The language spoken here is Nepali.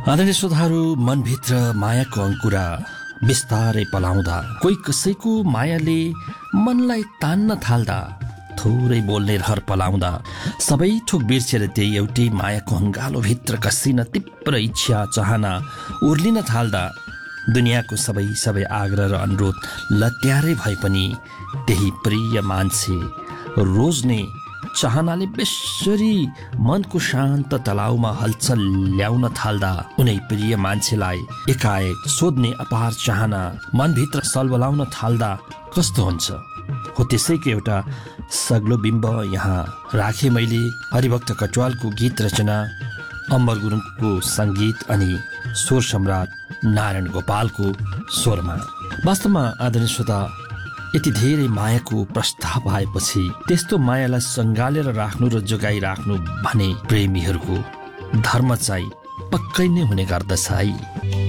आदरणीय श्रोताहरू, मनभित्र मायाको अङ्कुरा बिस्तारै पलाउँदा, कोही कसैको मायाले मनलाई तान्न थाल्दा, थोरै बोल्ने रहर पलाउँदा, सबै थोक बिर्सेर त्यही एउटै मायाको अङ्गालो भित्र कसिन तीव्र इच्छा चाहना उर्लिन थाल्दा, दुनियाँको सबै आग्रह र अनुरोध लत्यारै भए पनि त्यही प्रिय मान्छे रोज्ने चाहनाले बेसरी मनको शान्त तलाउमा हलचल ल्याउन थाल्दा, उनै प्रिय मान्छेलाई एकाएक सोध्ने अपार चाहना मनभित्र सलबलाउन थाल्दा कस्तो हुन्छ? हो त्यसैको एउटा सग्लो बिम्ब यहाँ राखे मैले। हरिभक्त कटुवालको गीत रचना, अमर गुरुङको सङ्गीत अनि स्वर सम्राट नारायण गोपालको स्वरमा। वास्तवमा आदरणीय श्रोता, यति धेरै मायाको प्रस्ताव आएपछि त्यस्तो मायालाई सङ्गालेर राख्नु र जोगाइराख्नु भने प्रेमीहरूको धर्म चाहिँ पक्कै नै हुने गर्दछ है।